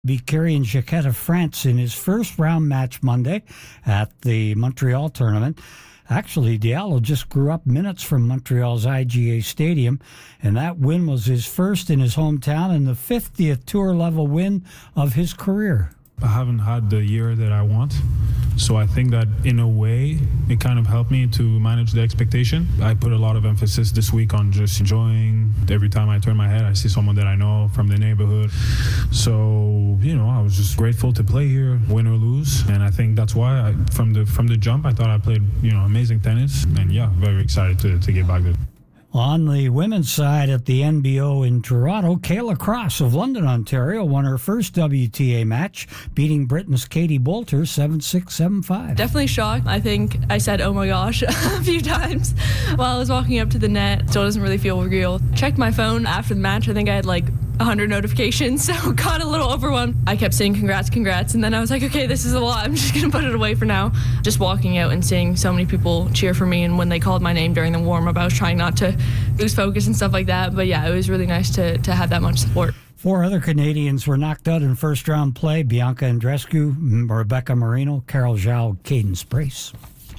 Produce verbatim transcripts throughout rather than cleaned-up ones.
beat Kirian Jacquet of France in his first round match Monday at the Montreal tournament. Actually, Diallo just grew up minutes from Montreal's I G A Stadium, and that win was his first in his hometown and the fiftieth tour-level win of his career. I haven't had the year that I want, so I think that in a way it kind of helped me to manage the expectation. I put a lot of emphasis this week on just enjoying. Every time I turn my head, I see someone that I know from the neighborhood. So, you know, I was just grateful to play here, win or lose, and I think that's why I, from the from the jump, I thought I played, you know, amazing tennis, and yeah, very excited to, to get back there. On the women's side at the N B O in Toronto, Kayla Cross of London, Ontario, won her first W T A match, beating Britain's Katie Boulter seven six, seven five. Definitely shocked. I think I said, oh my gosh, a few times while I was walking up to the net. Still doesn't really feel real. Checked my phone after the match. I think I had like one hundred notifications, so got a little overwhelmed. I kept saying congrats, congrats, and then I was like, okay, this is a lot. I'm just going to put it away for now. Just walking out and seeing so many people cheer for me, and when they called my name during the warm-up, I was trying not to lose focus and stuff like that. But yeah, it was really nice to, to have that much support. Four other Canadians were knocked out in first-round play: Bianca Andreescu, Rebecca Marino, Carol Zhao, Cadence Brace.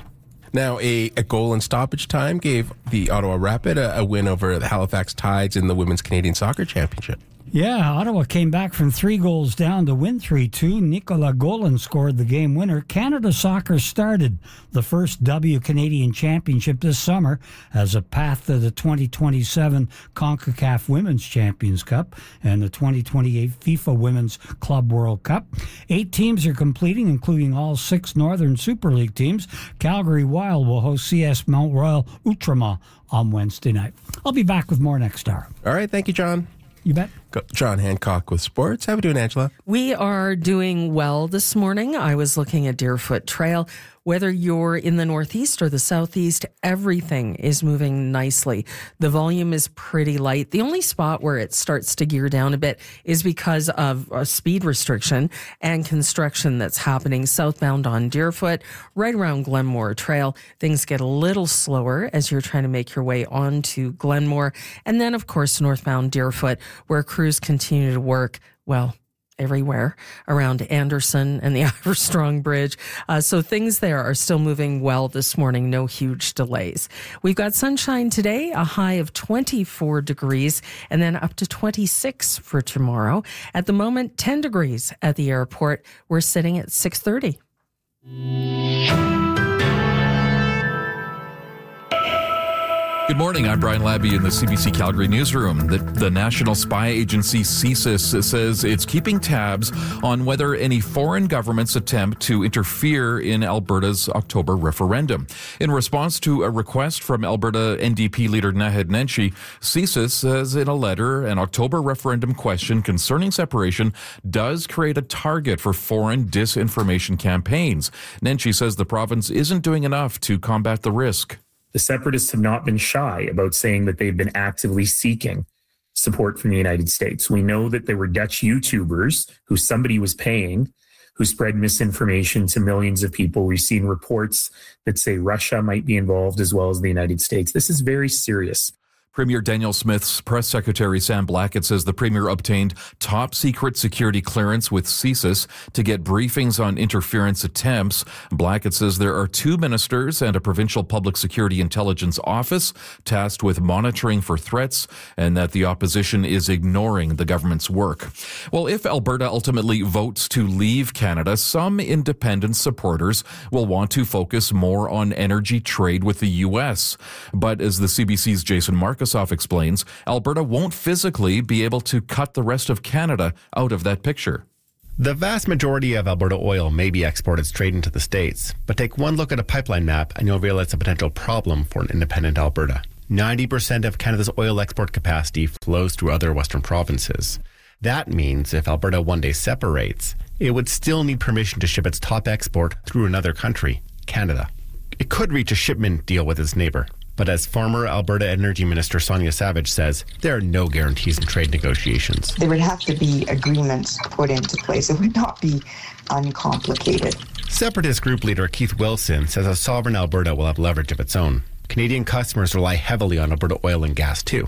Now, a, a goal in stoppage time gave the Ottawa Rapid a, a win over the Halifax Tides in the Women's Canadian Soccer Championship. Yeah, Ottawa came back from three goals down to win three two. Nicola Golan scored the game winner. Canada Soccer started the first W Canadian Championship this summer as a path to the twenty twenty-seven CONCACAF Women's Champions Cup and the twenty twenty-eight FIFA Women's Club World Cup. Eight teams are completing, including all six Northern Super League teams. Calgary Wild will host C S Mount Royal Outremer on Wednesday night. I'll be back with more next hour. All right, thank you, John. You bet. John Hancock with sports. How are we doing, Angela? We are doing well this morning. I was looking at Deerfoot Trail. Whether you're in the northeast or the southeast, everything is moving nicely. The volume is pretty light. The only spot where it starts to gear down a bit is because of a speed restriction and construction that's happening southbound on Deerfoot, right around Glenmore Trail. Things get a little slower as you're trying to make your way onto Glenmore. And then, of course, northbound Deerfoot, where crews continue to work, well, everywhere around Anderson and the Iverstrong Bridge. Uh, so things there are still moving well this morning. No huge delays. We've got sunshine today, a high of twenty-four degrees, and then up to twenty-six for tomorrow. At the moment, ten degrees at the airport. We're sitting at six thirty. Good morning. I'm Brian Labby in the C B C Calgary newsroom. The, the national spy agency CSIS says it's keeping tabs on whether any foreign governments attempt to interfere in Alberta's October referendum. In response to a request from Alberta N D P leader Naheed Nenshi, CSIS says in a letter an October referendum question concerning separation does create a target for foreign disinformation campaigns. Nenshi says the province isn't doing enough to combat the risk. The separatists have not been shy about saying that they've been actively seeking support from the United States. We know that there were Dutch YouTubers who somebody was paying who spread misinformation to millions of people. We've seen reports that say Russia might be involved as well as the United States. This is very serious. Premier Danielle Smith's press secretary Sam Blackett says the premier obtained top secret security clearance with CSIS to get briefings on interference attempts. Blackett says there are two ministers and a provincial public security intelligence office tasked with monitoring for threats and that the opposition is ignoring the government's work. Well, if Alberta ultimately votes to leave Canada, some independent supporters will want to focus more on energy trade with the U S. But as the C B C's Jason Marcus explains, Alberta won't physically be able to cut the rest of Canada out of that picture. The vast majority of Alberta oil may be exported straight into the States, but take one look at a pipeline map and you'll realize a potential problem for an independent Alberta. ninety percent of Canada's oil export capacity flows through other Western provinces. That means if Alberta one day separates, it would still need permission to ship its top export through another country, Canada. It could reach a shipment deal with its neighbor. But as former Alberta Energy Minister Sonia Savage says, there are no guarantees in trade negotiations. There would have to be agreements put into place. It would not be uncomplicated. Separatist group leader Keith Wilson says a sovereign Alberta will have leverage of its own. Canadian customers rely heavily on Alberta oil and gas too.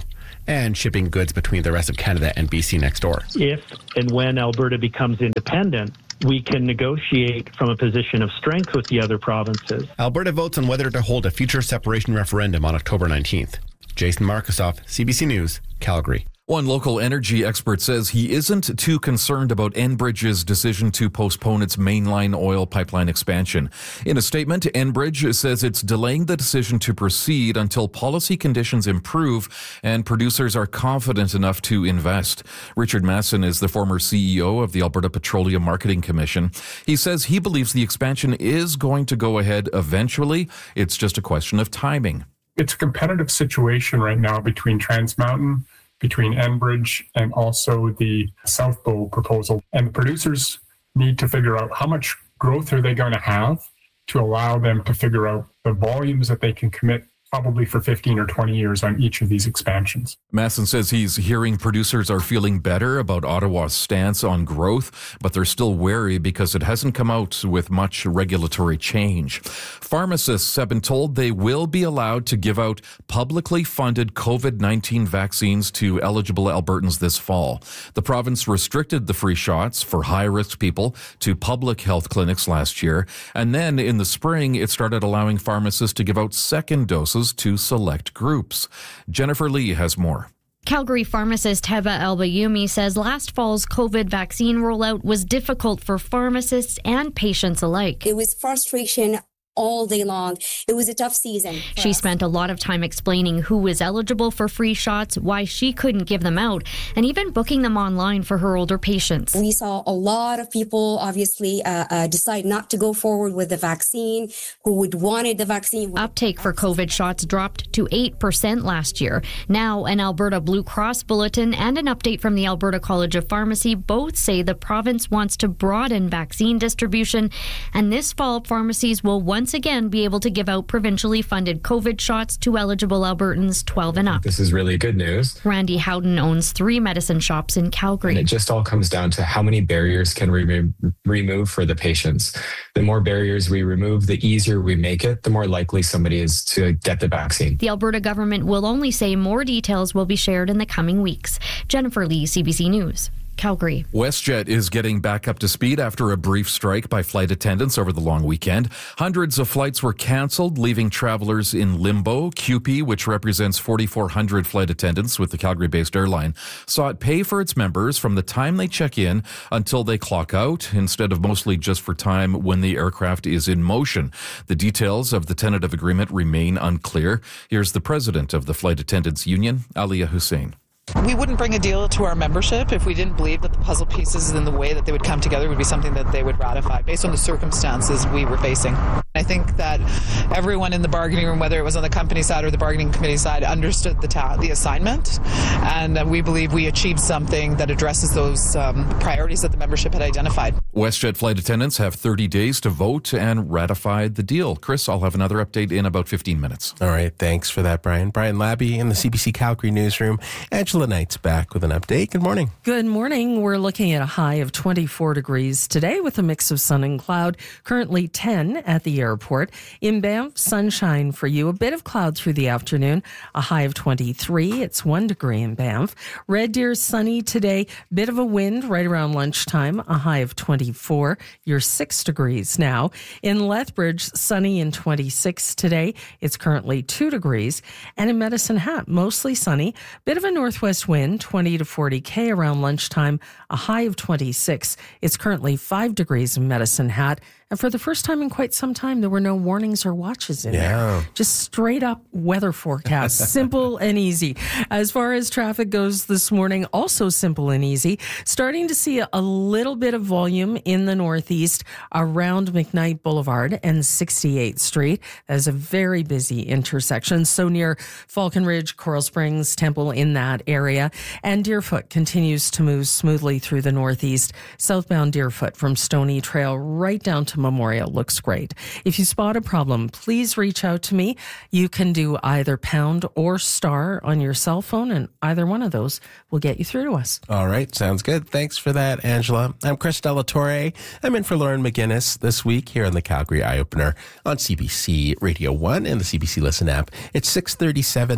and shipping goods between the rest of Canada and B C next door. If and when Alberta becomes independent, we can negotiate from a position of strength with the other provinces. Alberta votes on whether to hold a future separation referendum on October nineteenth. Jason Markusoff, C B C News, Calgary. One local energy expert says he isn't too concerned about Enbridge's decision to postpone its mainline oil pipeline expansion. In a statement, Enbridge says it's delaying the decision to proceed until policy conditions improve and producers are confident enough to invest. Richard Masson is the former C E O of the Alberta Petroleum Marketing Commission. He says he believes the expansion is going to go ahead eventually. It's just a question of timing. It's a competitive situation right now between Trans Mountain, between Enbridge, and also the South Bow proposal. And the producers need to figure out how much growth are they going to have to allow them to figure out the volumes that they can commit probably for fifteen or twenty years on each of these expansions. Masson says he's hearing producers are feeling better about Ottawa's stance on growth, but they're still wary because it hasn't come out with much regulatory change. Pharmacists have been told they will be allowed to give out publicly funded COVID nineteen vaccines to eligible Albertans this fall. The province restricted the free shots for high-risk people to public health clinics last year, and then in the spring it started allowing pharmacists to give out second doses to select groups. Jennifer Lee has more. Calgary pharmacist Heba Albayumi says last fall's COVID vaccine rollout was difficult for pharmacists and patients alike. It was frustration all day long. It was a tough season. She us. spent a lot of time explaining who was eligible for free shots, why she couldn't give them out, and even booking them online for her older patients. We saw a lot of people obviously uh, uh, decide not to go forward with the vaccine, who would wanted the vaccine. Uptake for COVID shots dropped to eight percent last year. Now, an Alberta Blue Cross bulletin and an update from the Alberta College of Pharmacy both say the province wants to broaden vaccine distribution, and this fall pharmacies will once Once again be able to give out provincially funded COVID shots to eligible Albertans twelve and up. This is really good news. Randy Howden owns three medicine shops in Calgary. And it just all comes down to how many barriers can we re- remove for the patients. The more barriers we remove, the easier we make it, the more likely somebody is to get the vaccine. The Alberta government will only say more details will be shared in the coming weeks. Jennifer Lee, C B C News. Calgary. WestJet is getting back up to speed after a brief strike by flight attendants over the long weekend. Hundreds of flights were canceled, leaving travelers in limbo. C U P E, which represents forty-four hundred flight attendants with the Calgary-based airline, saw it pay for its members from the time they check in until they clock out, instead of mostly just for time when the aircraft is in motion. The details of the tentative agreement remain unclear. Here's the president of the Flight Attendants Union, Alia Hussein. We wouldn't bring a deal to our membership if we didn't believe that the puzzle pieces and the way that they would come together would be something that they would ratify based on the circumstances we were facing. I think that everyone in the bargaining room, whether it was on the company side or the bargaining committee side, understood the ta- the assignment, and uh, we believe we achieved something that addresses those um, priorities that the membership had identified. WestJet flight attendants have thirty days to vote and ratify the deal. Chris, I'll have another update in about fifteen minutes. All right, thanks for that, Brian. Brian Labby in the C B C Calgary newsroom. Angela Knight's back with an update. Good morning. Good morning. We're looking at a high of twenty-four degrees today with a mix of sun and cloud. Currently ten at the airport. In Banff, sunshine for you. A bit of cloud through the afternoon. A high of twenty-three. It's one degree in Banff. Red Deer, sunny today. Bit of a wind right around lunchtime. A high of twenty-four. You're six degrees now. In Lethbridge, sunny and twenty-six today. It's currently two degrees. And in Medicine Hat, mostly sunny. Bit of a northwest wind, twenty to forty K around lunchtime. A high of twenty-six. It's currently five degrees in Medicine Hat. And for the first time in quite some time, there were no warnings or watches in yeah. there. Just straight up weather forecast. Simple and easy. As far as traffic goes this morning, also simple and easy. Starting to see a little bit of volume in the northeast around McKnight Boulevard and sixty-eighth Street. That is a very busy intersection. So near Falcon Ridge, Coral Springs, Temple, in that area. And Deerfoot continues to move smoothly through the northeast. Southbound Deerfoot from Stony Trail right down to Memorial looks great. If you spot a problem, please reach out to me. You can do either pound or star on your cell phone, and either one of those will get you through to us. All right. Sounds good. Thanks for that, Angela. I'm Chris Delatorre. I'm in for Lauren McGinnis this week here on the Calgary Eye Opener on C B C Radio one and the C B C Listen app. It's six thirty-seven now.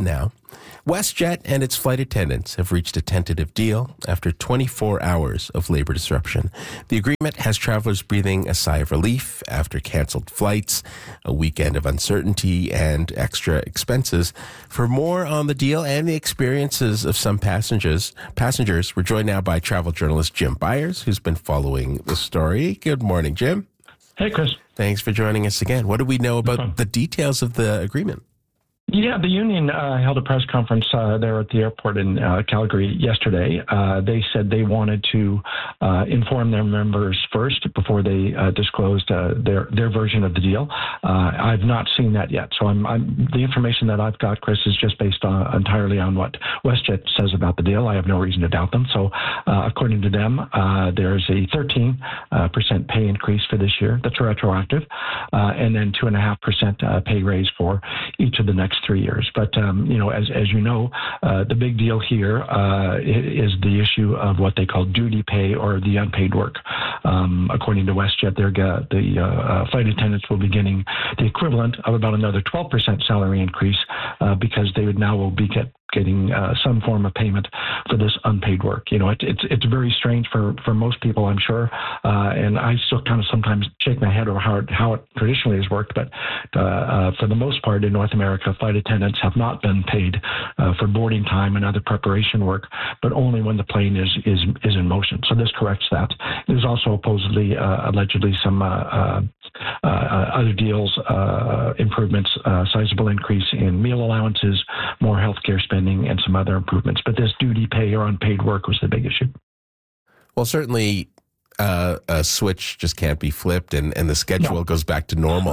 WestJet and its flight attendants have reached a tentative deal after twenty-four hours of labor disruption. The agreement has travelers breathing a sigh of relief after canceled flights, a weekend of uncertainty, and extra expenses. For more on the deal and the experiences of some passengers, passengers, we're joined now by travel journalist Jim Byers, who's been following the story. Good morning, Jim. Hey, Chris. Thanks for joining us again. What do we know about no the details of the agreement? Yeah, the union uh, held a press conference uh, there at the airport in uh, Calgary yesterday. Uh, they said they wanted to uh, inform their members first before they uh, disclosed uh, their their version of the deal. Uh, I've not seen that yet, so I'm, I'm the information that I've got, Chris, is just based on, entirely on what WestJet says about the deal. I have no reason to doubt them. So, uh, according to them, uh, there's a thirteen percent pay increase for this year that's retroactive, uh, and then two and a half percent pay raise for each of the next three years. But, um, you know, as as you know, uh, the big deal here uh, is the issue of what they call duty pay or the unpaid work. Um, according to WestJet, they're, uh, the uh, flight attendants will be getting the equivalent of about another twelve percent salary increase uh, because they would now will be get getting uh, some form of payment for this unpaid work. You know, it, it's it's very strange for, for most people, I'm sure, uh, and I still kind of sometimes shake my head over how it, how it traditionally has worked, but uh, uh, for the most part in North America, flight attendants have not been paid uh, for boarding time and other preparation work, but only when the plane is is, is in motion. So this corrects that. There's also supposedly, uh, allegedly, some uh, uh, uh, other deals, uh, improvements, uh, sizable increase in meal allowances, more healthcare spending, and some other improvements. But this duty pay or unpaid work was the big issue. Well, certainly uh, a switch just can't be flipped and, and the schedule no. goes back to normal.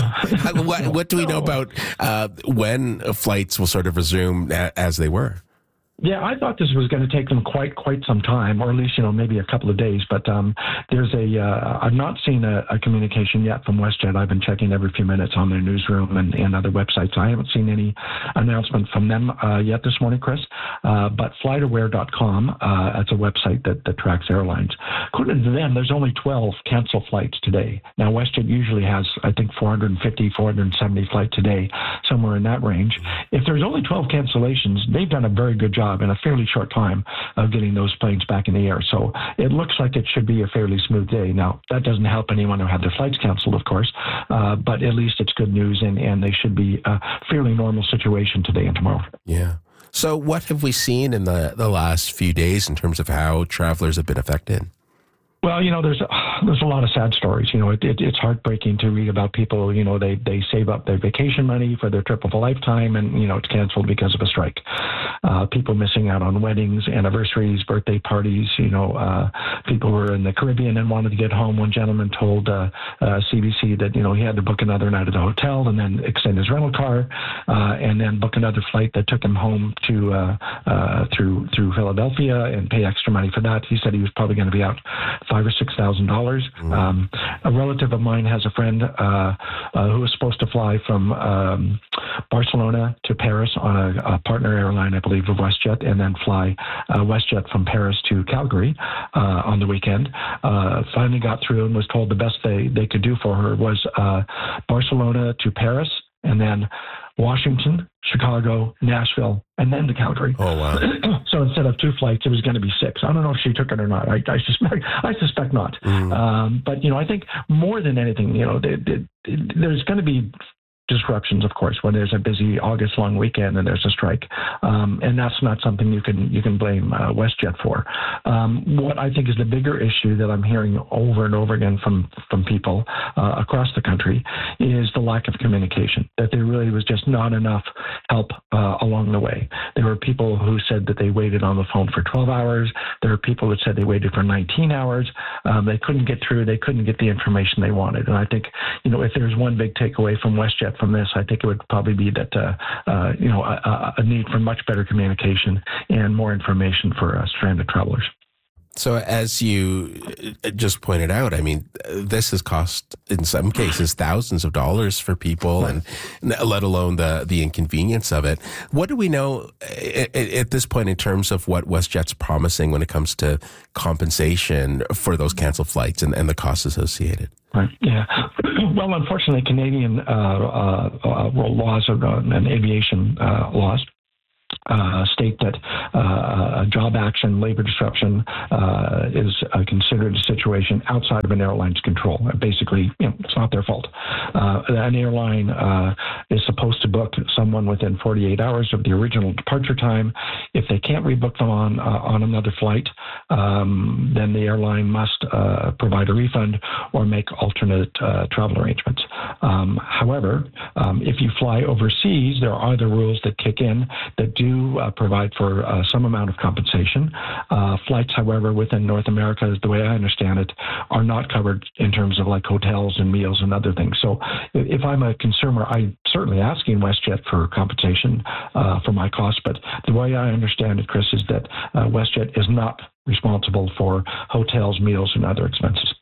what, what do we know about uh, when flights will sort of resume a, as they were? Yeah, I thought this was going to take them quite quite some time, or at least, you know, maybe a couple of days. But um, there's a, uh, I've not seen a, a communication yet from WestJet. I've been checking every few minutes on their newsroom and, and other websites. I haven't seen any announcement from them uh, yet this morning, Chris. Uh, but flight aware dot com, uh, that's a website that, that tracks airlines. According to them, there's only twelve canceled flights today. Now, WestJet usually has, I think, four hundred fifty, four hundred seventy flights a day, somewhere in that range. If there's only twelve cancellations, they've done a very good job in a fairly short time of getting those planes back in the air. So it looks like it should be a fairly smooth day. Now, that doesn't help anyone who had their flights canceled, of course, uh, but at least it's good news, and, and they should be a fairly normal situation today and tomorrow. Yeah. So what have we seen in the, the last few days in terms of how travelers have been affected? Well, you know, there's there's a lot of sad stories. You know, it, it, it's heartbreaking to read about people. You know, they they save up their vacation money for their trip of a lifetime, and you know, it's canceled because of a strike. Uh, people missing out on weddings, anniversaries, birthday parties. You know, uh, people were in the Caribbean and wanted to get home. One gentleman told uh, uh, C B C that you know he had to book another night at the hotel and then extend his rental car, uh, and then book another flight that took him home to uh, uh, through through Philadelphia and pay extra money for that. He said he was probably going to be out five or six thousand dollars. Mm. Um, a relative of mine has a friend uh, uh, who was supposed to fly from um, Barcelona to Paris on a, a partner airline, I believe, of WestJet, and then fly uh, WestJet from Paris to Calgary uh, on the weekend. Uh, finally got through and was told the best they, they could do for her was uh, Barcelona to Paris, and then Washington, Chicago, Nashville, and then to Calgary. Oh, wow. So instead of two flights, it was going to be six. I don't know if she took it or not. I, I suspect I suspect not. Mm. Um, but, you know, I think more than anything, you know, they, they, there's going to be disruptions, of course, when there's a busy August long weekend and there's a strike, um, and that's not something you can you can blame uh, WestJet for. Um, what I think is the bigger issue that I'm hearing over and over again from from people uh, across the country is the lack of communication. That there really was just not enough help uh, along the way. There were people who said that they waited on the phone for twelve hours. There were people that said they waited for nineteen hours. Um, they couldn't get through. They couldn't get the information they wanted. And I think, you know, if there's one big takeaway from WestJet from this, I think it would probably be that, uh, uh, you know, a, a need for much better communication and more information for uh, stranded travelers. So as you just pointed out, I mean, this has cost, in some cases, thousands of dollars for people, and let alone the, the inconvenience of it. What do we know at, at this point in terms of what WestJet's promising when it comes to compensation for those canceled flights and, and the costs associated? Right. Yeah. Well, unfortunately, Canadian uh, uh, uh, laws of, uh, and aviation uh, laws uh, state that uh, job action, labor disruption uh, is uh, considered a situation outside of an airline's control. Basically, you know, it's not their fault. Uh, an airline uh, is supposed to book someone within forty-eight hours of the original departure time. If they can't rebook them on uh, on another flight, um, then the airline must uh, provide a refund or make alternate uh, travel arrangements. Um, however, um, if you fly overseas, there are other rules that kick in that do uh, provide for uh, some amount of compensation. Uh, flights, however, within North America, the way I understand it, are not covered in terms of like hotels and meals and other things. So if I'm a consumer, I'm certainly asking WestJet for compensation uh, for my costs. But the way I understand it, Chris, is that uh, WestJet is not responsible for hotels, meals, and other expenses.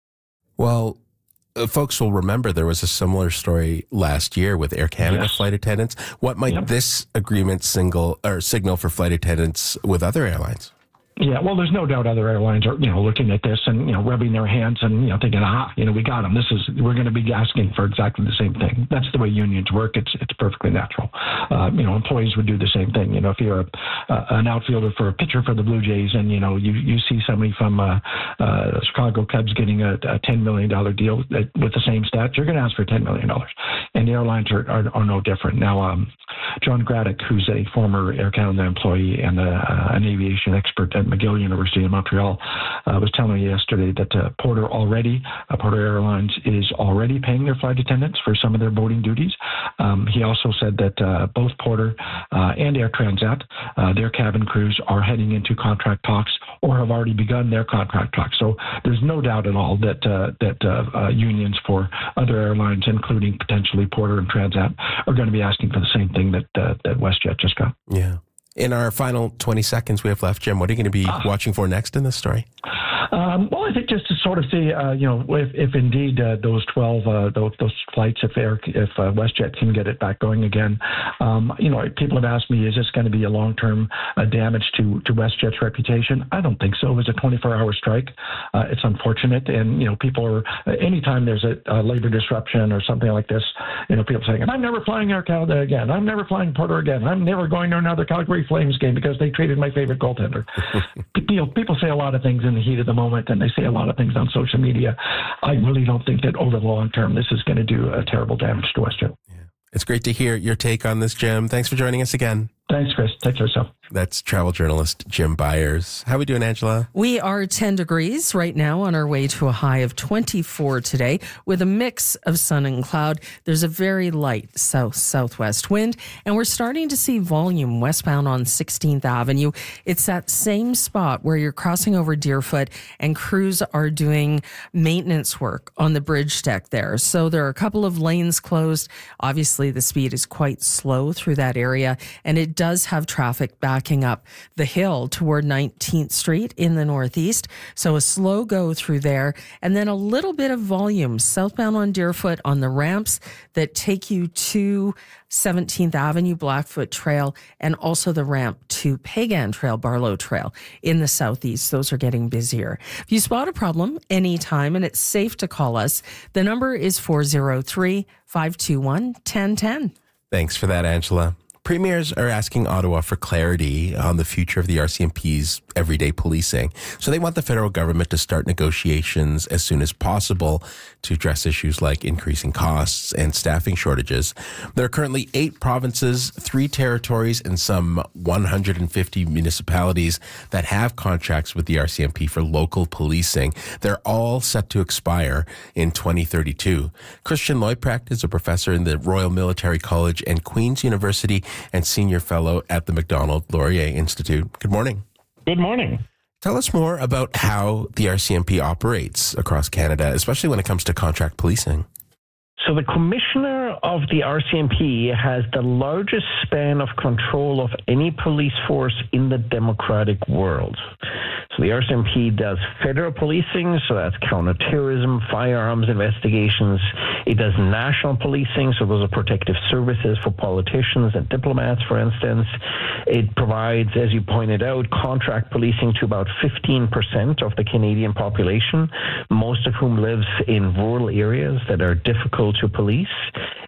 Well, uh, folks will remember there was a similar story last year with Air Canada yes. flight attendants. What might yep. this agreement single or signal for flight attendants with other airlines? Yeah, well, there's no doubt other airlines are, you know, looking at this and, you know, rubbing their hands and, you know, thinking, ah, you know, we got them. This is, we're going to be asking for exactly the same thing. That's the way unions work. It's it's perfectly natural. Uh, you know, employees would do the same thing. You know, if you're a, uh, an outfielder for a pitcher for the Blue Jays and, you know, you, you see somebody from uh, uh, Chicago Cubs getting a, a ten million dollars deal with the same stats, you're going to ask for ten million dollars. And the airlines are, are, are no different. Now, um, John Graddick, who's a former Air Canada employee and uh, an aviation expert at McGill University in Montreal, uh, was telling me yesterday that uh, Porter already, uh, Porter Airlines is already paying their flight attendants for some of their boarding duties. Um, he also said that uh, both Porter uh, and Air Transat, uh, their cabin crews are heading into contract talks or have already begun their contract talks. So there's no doubt at all that uh, that uh, uh, unions for other airlines, including potentially Porter and Transat, are going to be asking for the same thing that uh, that WestJet just got. Yeah. In our final twenty seconds we have left, Jim, what are you going to be ah. watching for next in this story? Um, well, I think just to sort of see, uh, you know, if, if indeed uh, those twelve, uh, those, those flights, if Air, if uh, WestJet can get it back going again, um, you know, people have asked me, is this going to be a long-term uh, damage to, to WestJet's reputation? I don't think so. It was a twenty-four hour strike. Uh, it's unfortunate. And, you know, people are, uh, anytime there's a, a labor disruption or something like this, you know, people saying, I'm never flying Air Canada again. I'm never flying Porter again. I'm never going to another Calgary Flames game because they traded my favorite goaltender. people, people say a lot of things in the heat of the moment, and they say a lot of things on social media. I really don't think that over the long term, this is going to do a terrible damage to WestJet. Yeah. It's great to hear your take on this, Jim. Thanks for joining us again. Thanks, Chris. Take care of yourself. That's travel journalist Jim Byers. How are we doing, Angela? We are ten degrees right now, on our way to a high of twenty-four today with a mix of sun and cloud. There's a very light south-southwest wind, and we're starting to see volume westbound on sixteenth Avenue. It's that same spot where you're crossing over Deerfoot and crews are doing maintenance work on the bridge deck there. So there are a couple of lanes closed. Obviously, the speed is quite slow through that area, and it does have traffic backing up the hill toward nineteenth Street in the northeast. So a slow go through there, and then a little bit of volume southbound on Deerfoot on the ramps that take you to seventeenth Avenue, Blackfoot Trail, and also the ramp to Pagan Trail, Barlow Trail in the southeast. Those are getting busier. If you spot a problem anytime, and it's safe to call us, the number is four oh three, five two one, one oh one oh. Thanks for that, Angela. Premiers are asking Ottawa for clarity on the future of the R C M P's everyday policing. So they want the federal government to start negotiations as soon as possible to address issues like increasing costs and staffing shortages. There are currently eight provinces, three territories, and some one hundred fifty municipalities that have contracts with the R C M P for local policing. They're all set to expire in twenty thirty-two. Christian Leuprecht is a professor in the Royal Military College and Queen's University and senior fellow at the Macdonald Laurier Institute. Good morning. Good morning. Tell us more about how the R C M P operates across Canada, especially when it comes to contract policing. So the commissioner of the R C M P has the largest span of control of any police force in the democratic world. So the R C M P does federal policing, so that's counterterrorism, firearms investigations. It does national policing, so those are protective services for politicians and diplomats, for instance. It provides, as you pointed out, contract policing to about fifteen percent of the Canadian population, most of whom lives in rural areas that are difficult to police.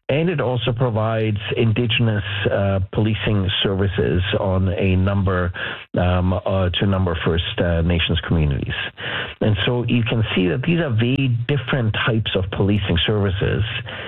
And it also provides Indigenous uh, policing services on a number um, uh, to a number of First uh, Nations communities. And so you can see that these are very different types of policing services.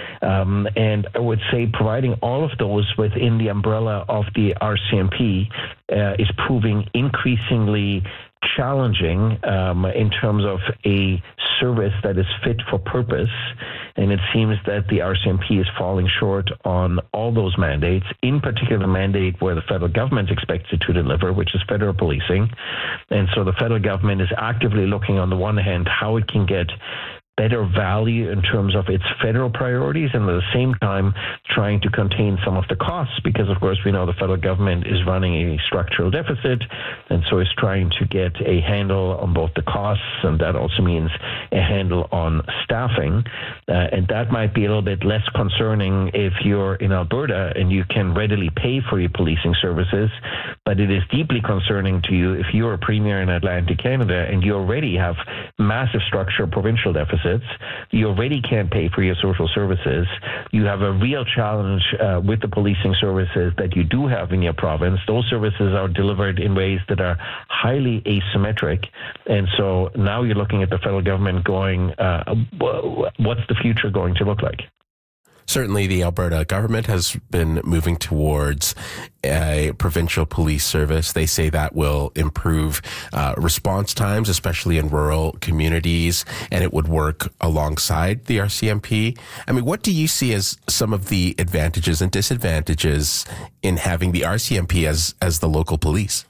Um, and I would say providing all of those within the umbrella of the R C M P uh, is proving increasingly challenging um, in terms of a service that is fit for purpose. And it seems that the R C M P is falling short on all those mandates, in particular the mandate where the federal government expects it to deliver, which is federal policing. And so the federal government is actively looking on the one hand how it can get better value in terms of its federal priorities, and at the same time trying to contain some of the costs, because of course we know the federal government is running a structural deficit, and so is trying to get a handle on both the costs, and that also means a handle on staffing. Uh, and that might be a little bit less concerning if you're in Alberta and you can readily pay for your policing services, but it is deeply concerning to you if you're a premier in Atlantic Canada and you already have massive structural provincial deficits. You already can't pay for your social services. You have a real challenge uh, with the policing services that you do have in your province. Those services are delivered in ways that are highly asymmetric. And so now you're looking at the federal government going, uh, what's the future going to look like? Certainly, the Alberta government has been moving towards a provincial police service. They say that will improve uh, response times, especially in rural communities, and it would work alongside the R C M P. I mean, what do you see as some of the advantages and disadvantages in having the R C M P as, as the local police?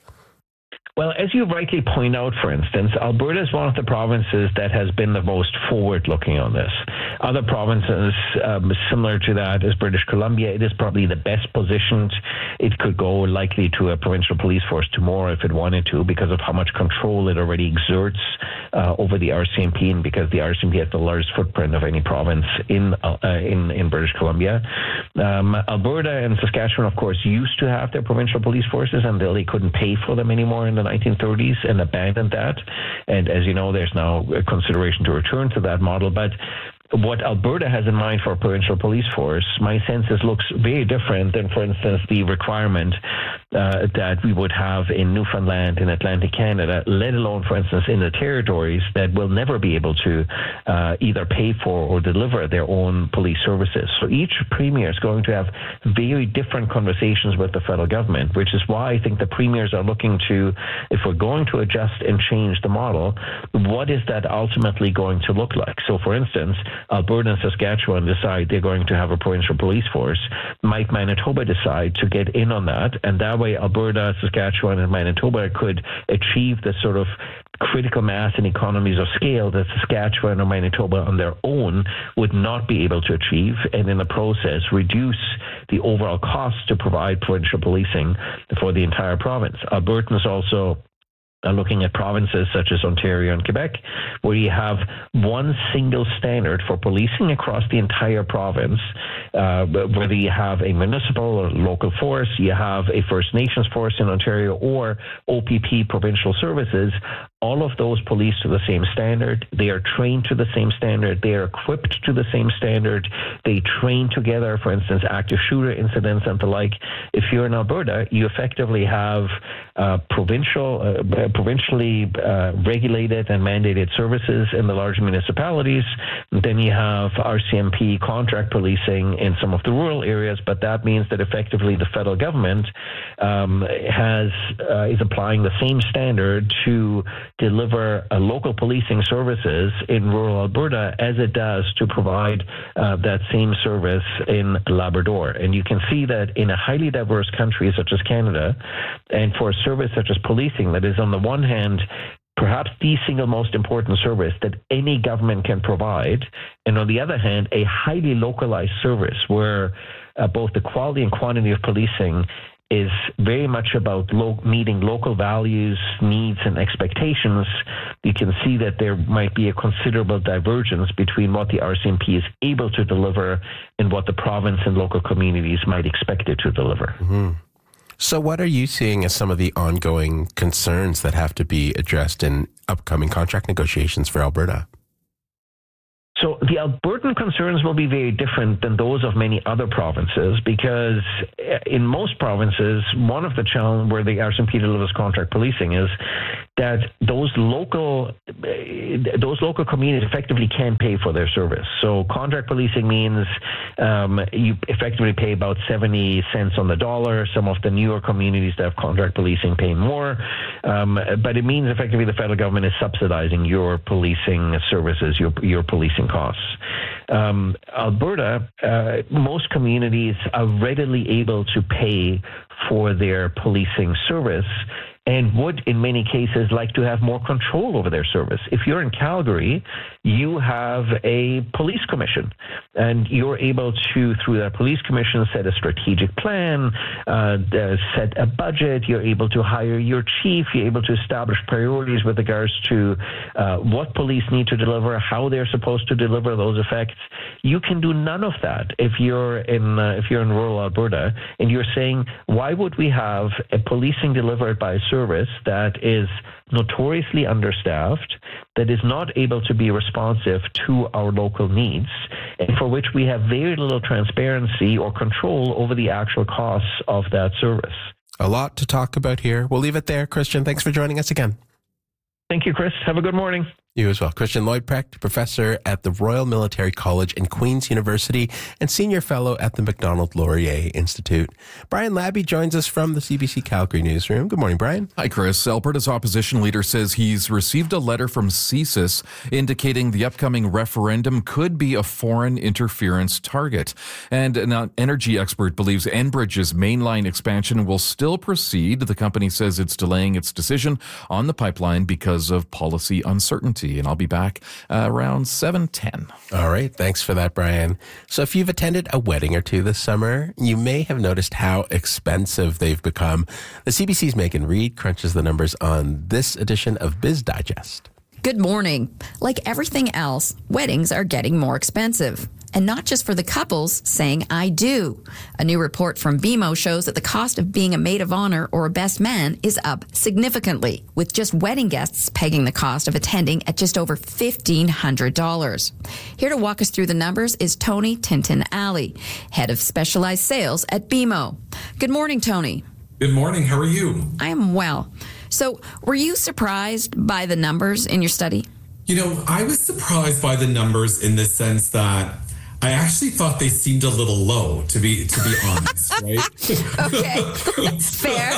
Well, as you rightly point out, for instance, Alberta is one of the provinces that has been the most forward-looking on this. Other provinces, um, similar to that, is British Columbia. It is probably the best positioned. It could go likely to a provincial police force tomorrow if it wanted to, because of how much control it already exerts uh, over the R C M P, and because the R C M P has the largest footprint of any province in uh, in, in British Columbia. Um, Alberta and Saskatchewan, of course, used to have their provincial police forces until they couldn't pay for them anymore in the nineteen thirties and abandoned that. And as you know, there's now a consideration to return to that model. But what Alberta has in mind for a provincial police force, my sense is looks very different than, for instance, the requirement uh, that we would have in Newfoundland in Atlantic Canada, let alone, for instance, in the territories that will never be able to uh, either pay for or deliver their own police services. So each premier is going to have very different conversations with the federal government, which is why I think the premiers are looking to, if we're going to adjust and change the model, what is that ultimately going to look like? So, for instance, Alberta and Saskatchewan decide they're going to have a provincial police force. Might Manitoba decide to get in on that? And that way Alberta, Saskatchewan, and Manitoba could achieve the sort of critical mass and economies of scale that Saskatchewan or Manitoba on their own would not be able to achieve, and in the process reduce the overall cost to provide provincial policing for the entire province. Albertans also Uh, looking at provinces such as Ontario and Quebec, where you have one single standard for policing across the entire province, uh, whether you have a municipal or local force, you have a First Nations force in Ontario, or O P P provincial services. All of those police to the same standard. They are trained to the same standard. They are equipped to the same standard. They train together, for instance, active shooter incidents and the like. If you're in Alberta, you effectively have uh, provincial, uh, provincially uh, regulated and mandated services in the large municipalities. And then you have R C M P contract policing in some of the rural areas, but that means that effectively the federal government um, has uh, is applying the same standard to deliver uh, local policing services in rural Alberta as it does to provide uh, that same service in Labrador. And you can see that in a highly diverse country such as Canada, and for a service such as policing that is on the one hand perhaps the single most important service that any government can provide, and on the other hand, a highly localized service where uh, both the quality and quantity of policing is very much about lo- meeting local values, needs, and expectations. You can see that there might be a considerable divergence between what the R C M P is able to deliver and what the province and local communities might expect it to deliver. Mm-hmm. So what are you seeing as some of the ongoing concerns that have to be addressed in upcoming contract negotiations for Alberta? So the Albertan concerns will be very different than those of many other provinces, because in most provinces, one of the challenges where the R C M P delivers contract policing is that those local those local communities effectively can't pay for their service. So contract policing means um, you effectively pay about seventy cents on the dollar. Some of the newer communities that have contract policing pay more, um, but it means effectively the federal government is subsidizing your policing services, your your policing costs. Um, Alberta, uh, most communities are readily able to pay for their policing service and would, in many cases, like to have more control over their service. If you're in Calgary, you have a police commission, and you're able to, through that police commission, set a strategic plan, uh, set a budget. You're able to hire your chief. You're able to establish priorities with regards to uh, what police need to deliver, how they're supposed to deliver those effects. You can do none of that if you're in uh, if you're in rural Alberta, and you're saying, why would we have a policing delivered by a service that is notoriously understaffed, that is not able to be responsive to our local needs, and for which we have very little transparency or control over the actual costs of that service? A lot to talk about here. We'll leave it there. Christian, thanks for joining us again. Thank you, Chris. Have a good morning. You as well. Christian Leuprecht, professor at the Royal Military College in Queen's University and senior fellow at the Macdonald Laurier Institute. Brian Labby joins us from the C B C Calgary newsroom. Good morning, Brian. Hi, Chris. Alberta's opposition leader says he's received a letter from CSIS indicating the upcoming referendum could be a foreign interference target. And an energy expert believes Enbridge's mainline expansion will still proceed. The company says it's delaying its decision on the pipeline because of policy uncertainty. And I'll be back uh, around seven ten. All right. Thanks for that, Brian. So if you've attended a wedding or two this summer, you may have noticed how expensive they've become. The C B C's Megan Reid crunches the numbers on this edition of Biz Digest. Good morning. Like everything else, weddings are getting more expensive. And not just for the couples saying, I do. A new report from B M O shows that the cost of being a maid of honor or a best man is up significantly, with just wedding guests pegging the cost of attending at just over fifteen hundred dollars. Here to walk us through the numbers is Tony Tintin-Ali, head of specialized sales at B M O. Good morning, Tony. Good morning. How are you? I am well. So, were you surprised by the numbers in your study? You know, I was surprised by the numbers in the sense that I actually thought they seemed a little low, to be to be honest, right? Okay, fair.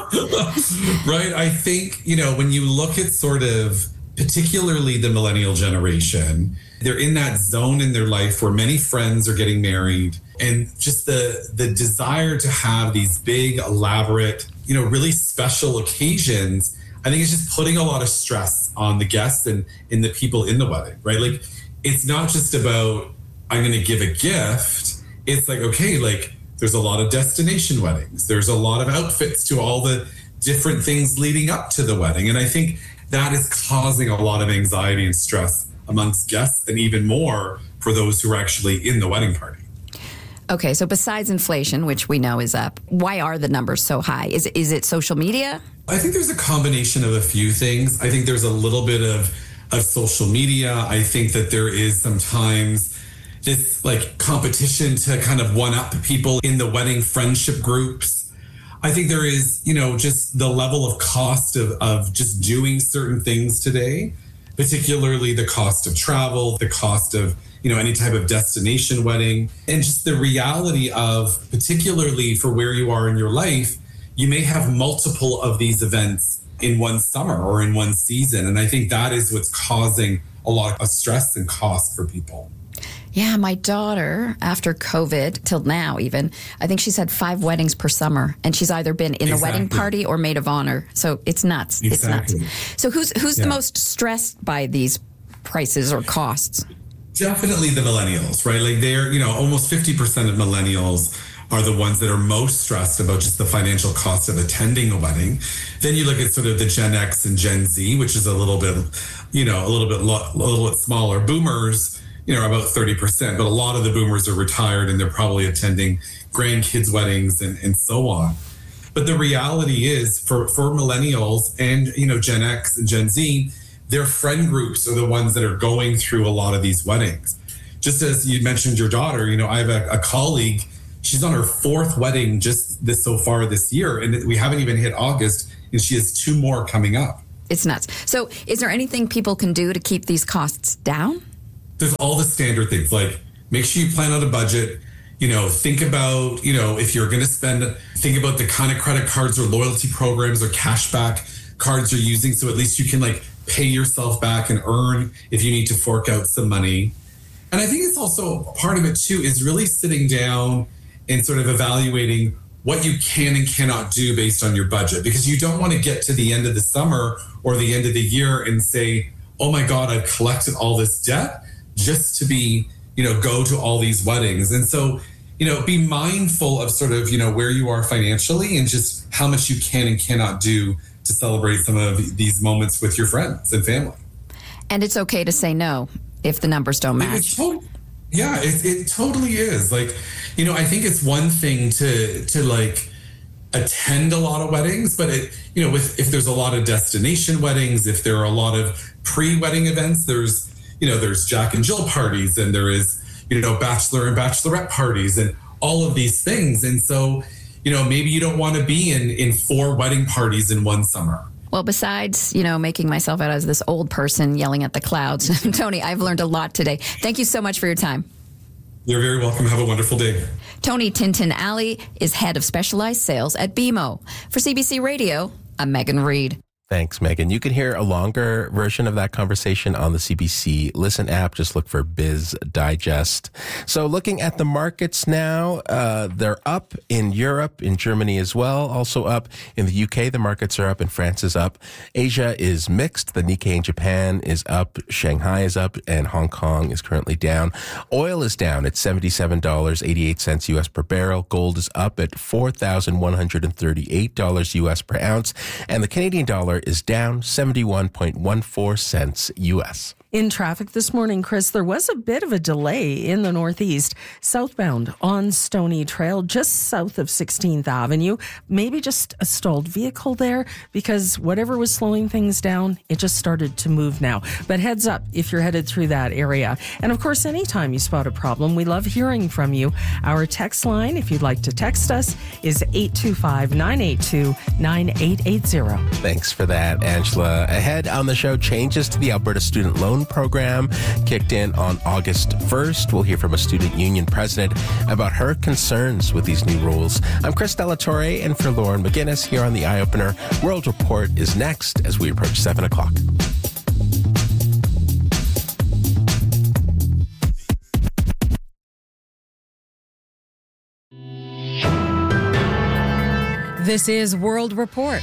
Right? I think, you know, when you look at sort of particularly the millennial generation, they're in that zone in their life where many friends are getting married, and just the the desire to have these big, elaborate, you know, really special occasions, I think it's just putting a lot of stress on the guests and in the people in the wedding, right? Like, it's not just about, I'm going to give a gift. It's like, okay, like there's a lot of destination weddings. There's a lot of outfits to all the different things leading up to the wedding. And I think that is causing a lot of anxiety and stress amongst guests, and even more for those who are actually in the wedding party. Okay, so besides inflation, which we know is up, why are the numbers so high? Is, is it social media? I think there's a combination of a few things. I think there's a little bit of, of social media. I think that there is sometimes this like competition to kind of one up people in the wedding friendship groups. I think there is, you know, just the level of cost of, of just doing certain things today, particularly the cost of travel, the cost of, you know, any type of destination wedding, and just the reality of, particularly for where you are in your life, you may have multiple of these events in one summer or in one season. And I think that is what's causing a lot of stress and cost for people. Yeah, my daughter, after COVID, till now even, I think she's had five weddings per summer, and she's either been in exactly. the wedding party or maid of honor. So it's nuts. Exactly. It's nuts. So who's who's yeah. the most stressed by these prices or costs? Definitely the millennials, right? Like they're, you know, almost fifty percent of millennials are the ones that are most stressed about just the financial cost of attending a wedding. Then you look at sort of the Gen X and Gen Z, which is a little bit, you know, a little bit, lo- a little bit smaller. Boomers, you know, about thirty percent, but a lot of the boomers are retired and they're probably attending grandkids' weddings and, and so on. But the reality is for, for millennials and, you know, Gen X and Gen Z, their friend groups are the ones that are going through a lot of these weddings. Just as you mentioned your daughter, you know, I have a, a colleague, she's on her fourth wedding just this so far this year, and we haven't even hit August, and she has two more coming up. It's nuts. So is there anything people can do to keep these costs down? There's all the standard things, like make sure you plan out a budget. You know, think about, you know, if you're going to spend, think about the kind of credit cards or loyalty programs or cashback cards you're using. So at least you can like pay yourself back and earn if you need to fork out some money. And I think it's also part of it too, is really sitting down and sort of evaluating what you can and cannot do based on your budget, because you don't want to get to the end of the summer or the end of the year and say, oh my God, I've collected all this debt just to be, you know, go to all these weddings. And so, you know, be mindful of sort of, you know, where you are financially and just how much you can and cannot do to celebrate some of these moments with your friends and family. And it's okay to say no if the numbers don't match. To- yeah, it, it totally is. Like, you know, I think it's one thing to, to like attend a lot of weddings, but it, you know, with, if there's a lot of destination weddings, if there are a lot of pre-wedding events, there's, you know, there's Jack and Jill parties, and there is, you know, bachelor and bachelorette parties and all of these things. And so, you know, maybe you don't want to be in, in four wedding parties in one summer. Well, besides, you know, making myself out as this old person yelling at the clouds, Tony, I've learned a lot today. Thank you so much for your time. You're very welcome. Have a wonderful day. Tony Tintin Alley is head of specialized sales at B M O. For C B C Radio, I'm Megan Reed. Thanks, Megan. You can hear a longer version of that conversation on the C B C Listen app. Just look for Biz Digest. So looking at the markets now, uh, they're up in Europe, in Germany as well, also up in the U K. The markets are up and France is up. Asia is mixed. The Nikkei in Japan is up. Shanghai is up and Hong Kong is currently down. Oil is down at seventy-seven dollars and eighty-eight cents U S per barrel. Gold is up at four thousand one hundred thirty-eight dollars U S per ounce. And the Canadian dollar is down seventy-one point one four cents U S. In traffic this morning, Chris, there was a bit of a delay in the Northeast, southbound on Stony Trail, just south of sixteenth Avenue. Maybe just a stalled vehicle there, because whatever was slowing things down, it just started to move now. But heads up if you're headed through that area. And of course, anytime you spot a problem, we love hearing from you. Our text line, if you'd like to text us, is eight two five, nine eight two, nine eight eight zero. Thanks for that, Angela. Ahead on the show, changes to the Alberta Student Loan Program kicked in on August first. We'll hear from a student union president about her concerns with these new rules. I'm Chris Delatorre, and for Lauren McGinnis here on the Eye Opener, World Report is next as we approach seven o'clock. This is World Report.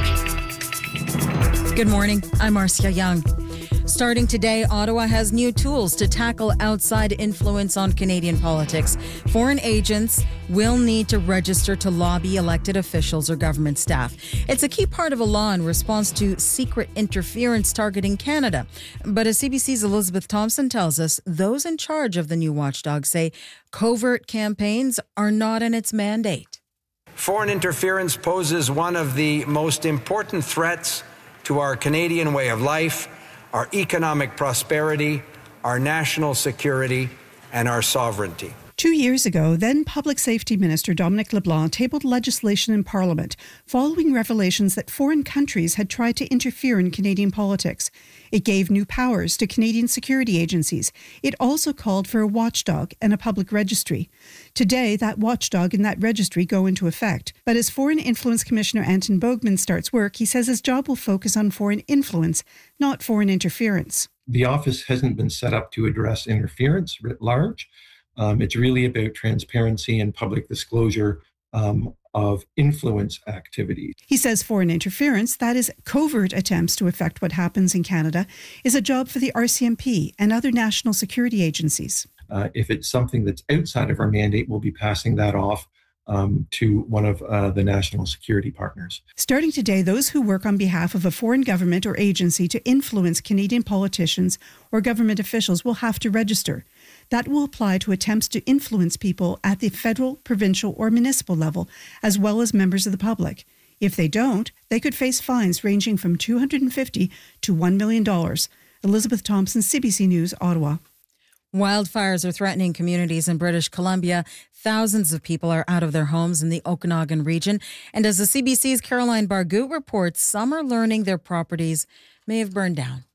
Good morning. I'm Marcia Young. Starting today, Ottawa has new tools to tackle outside influence on Canadian politics. Foreign agents will need to register to lobby elected officials or government staff. It's a key part of a law in response to secret interference targeting Canada. But as C B C's Elizabeth Thompson tells us, those in charge of the new watchdog say covert campaigns are not in its mandate. Foreign interference poses one of the most important threats to our Canadian way of life, our economic prosperity, our national security, and our sovereignty. Two years ago, then Public Safety Minister Dominic LeBlanc tabled legislation in Parliament following revelations that foreign countries had tried to interfere in Canadian politics. It gave new powers to Canadian security agencies. It also called for a watchdog and a public registry. Today, that watchdog and that registry go into effect. But as Foreign Influence Commissioner Anton Bogman starts work, he says his job will focus on foreign influence, not foreign interference. The office hasn't been set up to address interference writ large. Um, it's really about transparency and public disclosure um, of influence activities. He says foreign interference, that is covert attempts to affect what happens in Canada, is a job for the R C M P and other national security agencies. Uh, if it's something that's outside of our mandate, we'll be passing that off um, to one of uh, the national security partners. Starting today, those who work on behalf of a foreign government or agency to influence Canadian politicians or government officials will have to register. That will apply to attempts to influence people at the federal, provincial, or municipal level, as well as members of the public. If they don't, they could face fines ranging from two hundred fifty dollars to one million dollars. Elizabeth Thompson, C B C News, Ottawa. Wildfires are threatening communities in British Columbia. Thousands of people are out of their homes in the Okanagan region. And as the C B C's Caroline Bargout reports, some are learning their properties may have burned down.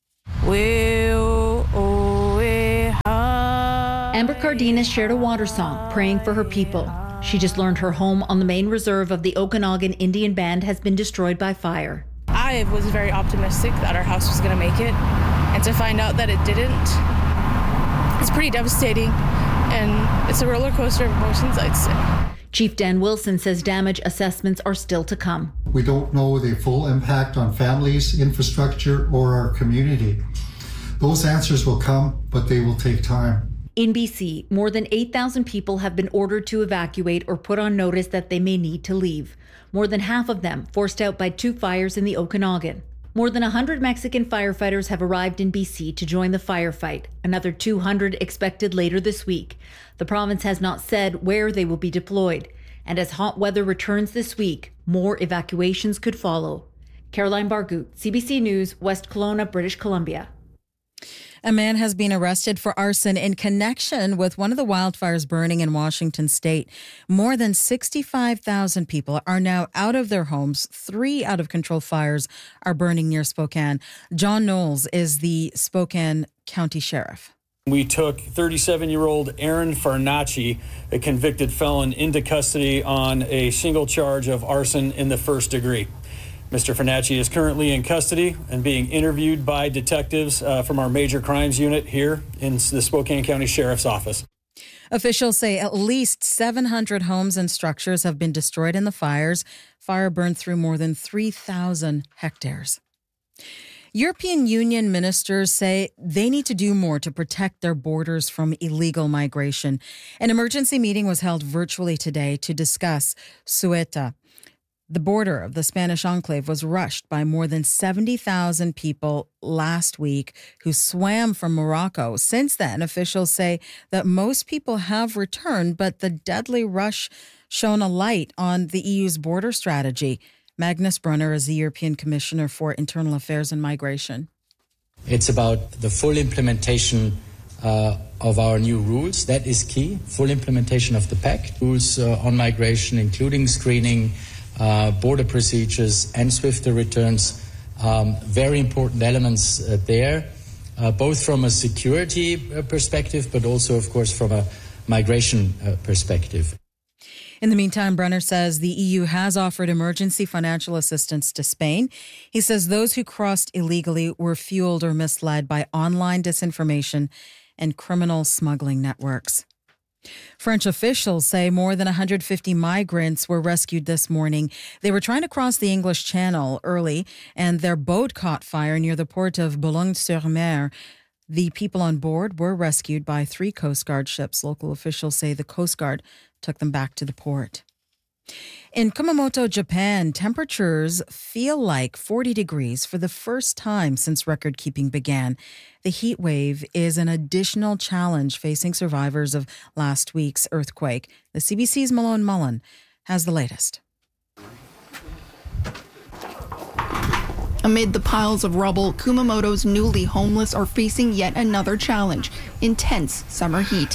Amber Cardenas shared a water song, praying for her people. She just learned her home on the main reserve of the Okanagan Indian Band has been destroyed by fire. I was very optimistic that our house was going to make it, and to find out that it didn't, it's pretty devastating, and it's a roller coaster of emotions, I'd say. Chief Dan Wilson says damage assessments are still to come. We don't know the full impact on families, infrastructure, or our community. Those answers will come, but they will take time. In B C, more than eight thousand people have been ordered to evacuate or put on notice that they may need to leave. More than half of them forced out by two fires in the Okanagan. More than one hundred Mexican firefighters have arrived in B C to join the firefight. Another two hundred expected later this week. The province has not said where they will be deployed. And as hot weather returns this week, more evacuations could follow. Caroline Bargout, C B C News, West Kelowna, British Columbia. A man has been arrested for arson in connection with one of the wildfires burning in Washington state. More than sixty-five thousand people are now out of their homes. Three out-of-control fires are burning near Spokane. John Knowles is the Spokane County Sheriff. We took thirty-seven-year-old Aaron Farnacci, a convicted felon, into custody on a single charge of arson in the first degree. Mister Farnacci is currently in custody and being interviewed by detectives uh, from our major crimes unit here in the Spokane County Sheriff's Office. Officials say at least seven hundred homes and structures have been destroyed in the fires. Fire burned through more than three thousand hectares. European Union ministers say they need to do more to protect their borders from illegal migration. An emergency meeting was held virtually today to discuss Ceuta. The border of the Spanish enclave was rushed by more than seventy thousand people last week who swam from Morocco. Since then, officials say that most people have returned, but the deadly rush shone a light on the E U's border strategy. Magnus Brunner is the European Commissioner for Internal Affairs and Migration. It's about the full implementation uh, of our new rules. That is key. Full implementation of the pact. Rules uh, on migration, including screening, Uh, border procedures and swifter returns, um, very important elements uh, there, uh, both from a security uh, perspective, but also, of course, from a migration uh, perspective. In the meantime, Brunner says the E U has offered emergency financial assistance to Spain. He says those who crossed illegally were fueled or misled by online disinformation and criminal smuggling networks. French officials say more than one hundred fifty migrants were rescued this morning. They were trying to cross the English Channel early, and their boat caught fire near the port of Boulogne-sur-Mer. The people on board were rescued by three Coast Guard ships. Local officials say the Coast Guard took them back to the port. In Kumamoto, Japan, temperatures feel like forty degrees for the first time since record-keeping began. The heat wave is an additional challenge facing survivors of last week's earthquake. The C B C's Malone Mullen has the latest. Amid the piles of rubble, Kumamoto's newly homeless are facing yet another challenge: intense summer heat.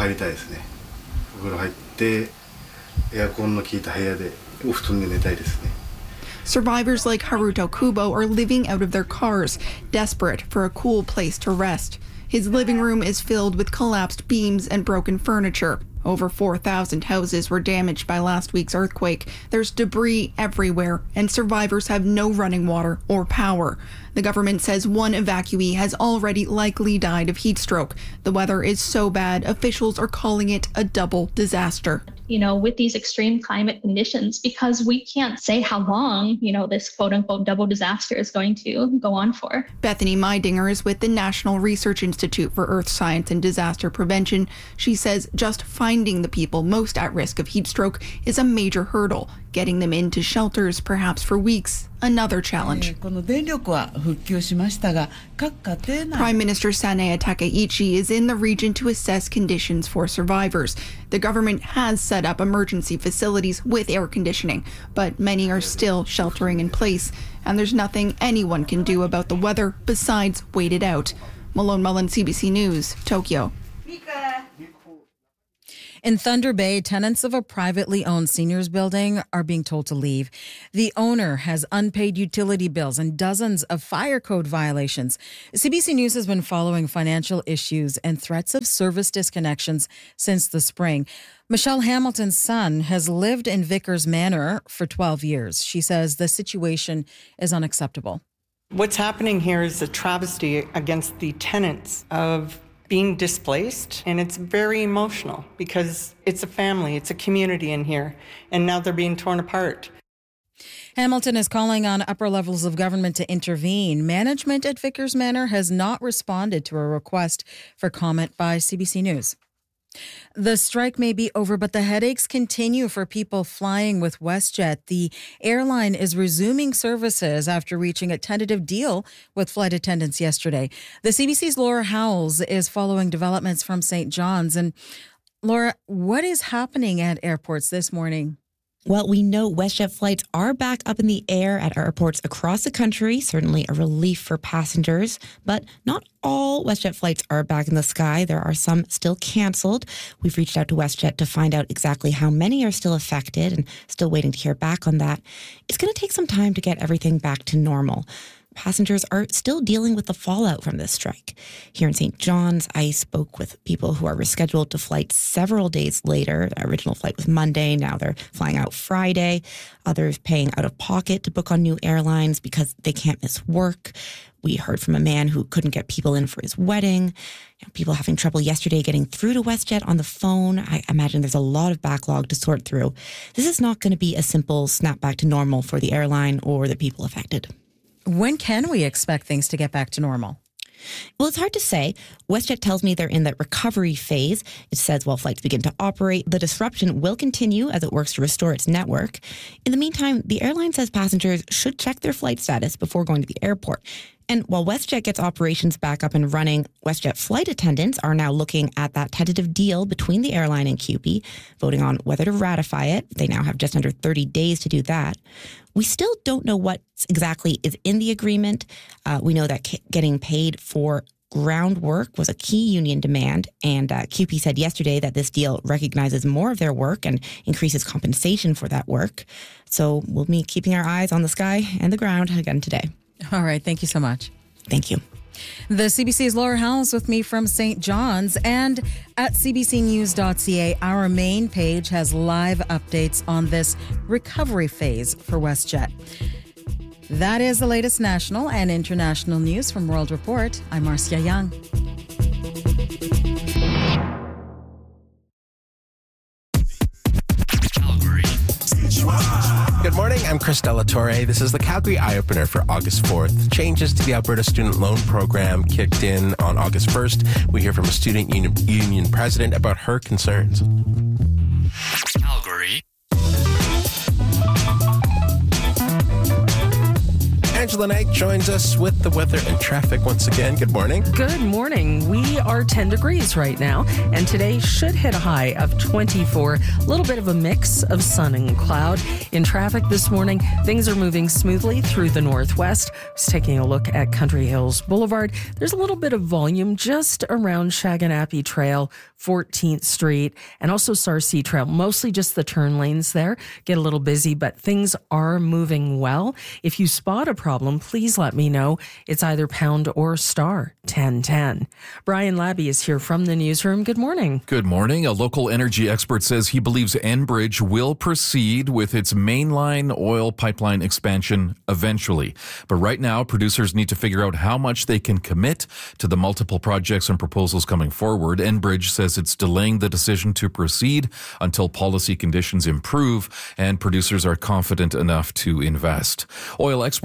Survivors like Haruto Kubo are living out of their cars, desperate for a cool place to rest. His living room is filled with collapsed beams and broken furniture. Over four thousand houses were damaged by last week's earthquake. There's debris everywhere, and survivors have no running water or power. The government says one evacuee has already likely died of heat stroke. The weather is so bad, officials are calling it a double disaster. You know, with these extreme climate conditions, because we can't say how long, you know, this quote unquote double disaster is going to go on for. Bethany Meidinger is with the National Research Institute for Earth Science and Disaster Prevention. She says just finding the people most at risk of heat stroke is a major hurdle. Getting them into shelters, perhaps for weeks, another challenge. Prime Minister Sanae Takaichi is in the region to assess conditions for survivors. The government has set up emergency facilities with air conditioning, but many are still sheltering in place, and there's nothing anyone can do about the weather besides wait it out. Malone Mullen, C B C News, Tokyo. In Thunder Bay, tenants of a privately owned seniors building are being told to leave. The owner has unpaid utility bills and dozens of fire code violations. C B C News has been following financial issues and threats of service disconnections since the spring. Michelle Hamilton's son has lived in Vickers Manor for twelve years. She says the situation is unacceptable. What's happening here is a travesty against the tenants of being displaced, and it's very emotional because it's a family, it's a community in here, and now they're being torn apart. Hamilton is calling on upper levels of government to intervene. Management at Vickers Manor has not responded to a request for comment by C B C News. The strike may be over, but the headaches continue for people flying with WestJet. The airline is resuming services after reaching a tentative deal with flight attendants yesterday. The C B C's Laura Howells is following developments from Saint John's. And Laura, what is happening at airports this morning? Well, we know WestJet flights are back up in the air at airports across the country, certainly a relief for passengers, but not all WestJet flights are back in the sky. There are some still canceled. We've reached out to WestJet to find out exactly how many are still affected and still waiting to hear back on that. It's going to take some time to get everything back to normal. Passengers are still dealing with the fallout from this strike. Here in Saint John's, I spoke with people who are rescheduled to flight several days later. The original flight was Monday. Now they're flying out Friday. Others paying out of pocket to book on new airlines because they can't miss work. We heard from a man who couldn't get people in for his wedding. You know, people having trouble yesterday getting through to WestJet on the phone. I imagine there's a lot of backlog to sort through. This is not going to be a simple snap back to normal for the airline or the people affected. When can we expect things to get back to normal? Well, it's hard to say. WestJet tells me they're in the recovery phase. It says while flights begin to operate, the disruption will continue as it works to restore its network. In the meantime, the airline says passengers should check their flight status before going to the airport. And while WestJet gets operations back up and running, WestJet flight attendants are now looking at that tentative deal between the airline and C U P E, voting on whether to ratify it. They now have just under thirty days to do that. We still don't know what exactly is in the agreement. Uh, we know that c- getting paid for ground work was a key union demand, and uh, C U P E said yesterday that this deal recognizes more of their work and increases compensation for that work. So we'll be keeping our eyes on the sky and the ground again today. All right. Thank you so much. Thank you. The C B C's Laura Howells with me from Saint John's, and at c b c news dot c a, our main page has live updates on this recovery phase for WestJet. That is the latest national and international news from World Report. I'm Marcia Young. Good morning, I'm Chris Delatorre. This is the Calgary Eye-Opener for August fourth. Changes to the Alberta Student Loan Program kicked in on August first. We hear from a student union, union president about her concerns. Calgary. Angela Knight joins us with the weather and traffic once again. Good morning. Good morning. We are ten degrees right now, and today should hit a high of twenty-four. A little bit of a mix of sun and cloud. In traffic this morning, things are moving smoothly through the northwest. I was taking a look at Country Hills Boulevard. There's a little bit of volume just around Shaganappy Trail, fourteenth Street, and also Sarcee Trail. Mostly just the turn lanes there get a little busy, but things are moving well. If you spot a problem, please let me know. It's either pound or star ten ten. Brian Labby is here from the newsroom. Good morning. Good morning. A local energy expert says he believes Enbridge will proceed with its mainline oil pipeline expansion eventually. But right now, producers need to figure out how much they can commit to the multiple projects and proposals coming forward. Enbridge says it's delaying the decision to proceed until policy conditions improve and producers are confident enough to invest. Oil exports could be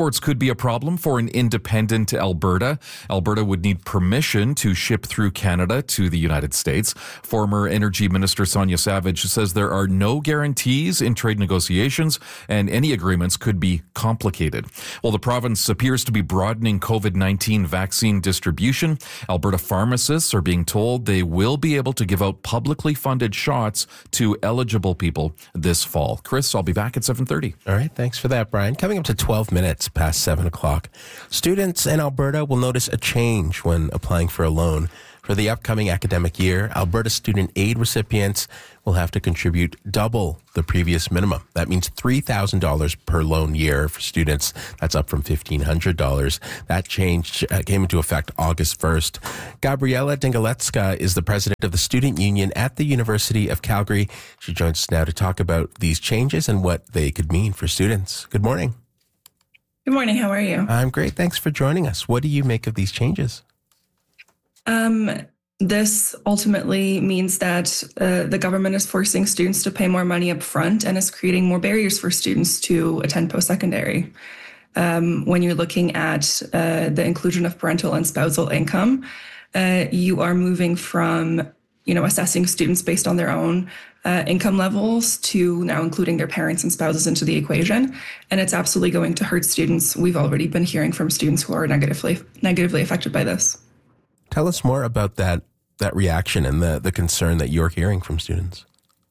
be a problem for an independent Alberta. Alberta would need permission to ship through Canada to the United States. Former Energy Minister Sonia Savage says there are no guarantees in trade negotiations and any agreements could be complicated. Well, the province appears to be broadening COVID nineteen vaccine distribution. Alberta pharmacists are being told they will be able to give out publicly funded shots to eligible people this fall. Chris, I'll be back at seven thirty. All right, thanks for that, Brian. Coming up to twelve minutes past seven o'clock, students in Alberta will notice a change when applying for a loan. For the upcoming academic year, Alberta student aid recipients will have to contribute double the previous minimum. That means three thousand dollars per loan year for students. That's up from fifteen hundred dollars. That change uh, came into effect August first. Gabriela Dingaletska is the president of the student union at the University of Calgary. She joins us now to talk about these changes and what they could mean for students. Good morning. Good morning. How are you? I'm great. Thanks for joining us. What do you make of these changes? Um, this ultimately means that uh, the government is forcing students to pay more money up front and is creating more barriers for students to attend post-secondary. Um, when you're looking at uh, the inclusion of parental and spousal income, uh, you are moving from, you know, assessing students based on their own uh, income levels to now including their parents and spouses into the equation. And it's absolutely going to hurt students. We've already been hearing from students who are negatively negatively affected by this. Tell us more about that that reaction and the, the concern that you're hearing from students.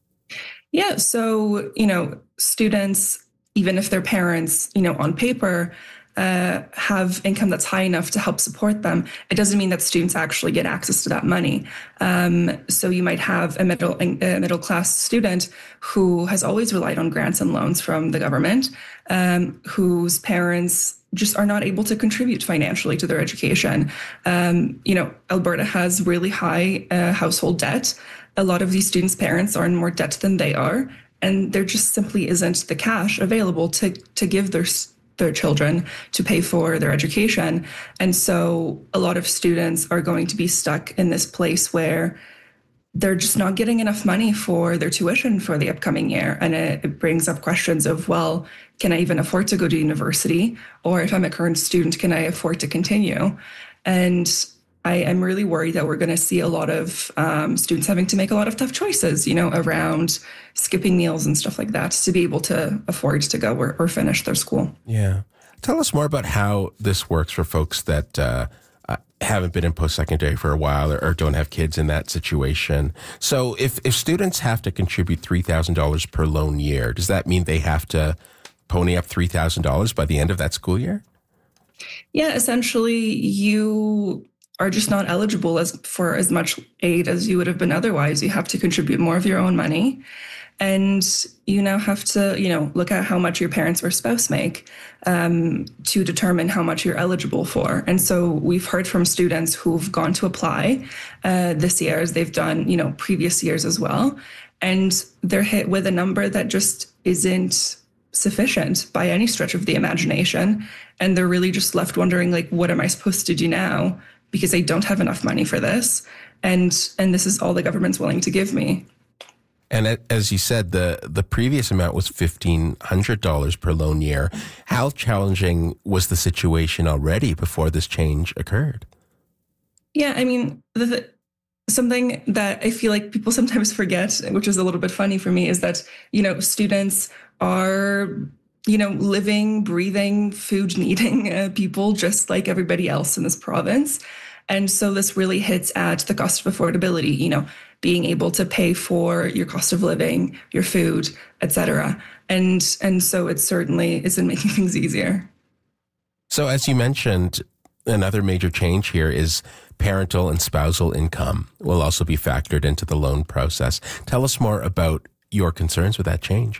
Yeah, so, you know, students, even if their parents, you know, on paper, uh, have income that's high enough to help support them, it doesn't mean that students actually get access to that money. Um, so you might have a middle a middle class student who has always relied on grants and loans from the government, um, whose parents just are not able to contribute financially to their education. Um, you know, Alberta has really high uh, household debt. A lot of these students' parents are in more debt than they are, and there just simply isn't the cash available to to give their their children to pay for their education. And so a lot of students are going to be stuck in this place where they're just not getting enough money for their tuition for the upcoming year. And it, it brings up questions of, well, can I even afford to go to university? Or if I'm a current student, can I afford to continue? And I am really worried that we're going to see a lot of um, students having to make a lot of tough choices, you know, around skipping meals and stuff like that to be able to afford to go or, or finish their school. Yeah. Tell us more about how this works for folks that uh, haven't been in post-secondary for a while or, or don't have kids in that situation. So if, if students have to contribute three thousand dollars per loan year, does that mean they have to pony up three thousand dollars by the end of that school year? Yeah, essentially you are just not eligible as for as much aid as you would have been otherwise. You have to contribute more of your own money. And you now have to, you know, look at how much your parents or spouse make um, to determine how much you're eligible for. And so we've heard from students who've gone to apply uh, this year, as they've done, you know, previous years as well. And they're hit with a number that just isn't sufficient by any stretch of the imagination. And they're really just left wondering, like, what am I supposed to do now? Because I don't have enough money for this. And and this is all the government's willing to give me. And as you said, the, the previous amount was fifteen hundred dollars per loan year. How challenging was the situation already before this change occurred? Yeah, I mean, the, the, something that I feel like people sometimes forget, which is a little bit funny for me, is that, you know, students are, you know, living, breathing, food needing uh, people just like everybody else in this province. And so this really hits at the cost of affordability, you know, being able to pay for your cost of living, your food, et cetera. And, and so it certainly isn't making things easier. So as you mentioned, another major change here is parental and spousal income will also be factored into the loan process. Tell us more about your concerns with that change.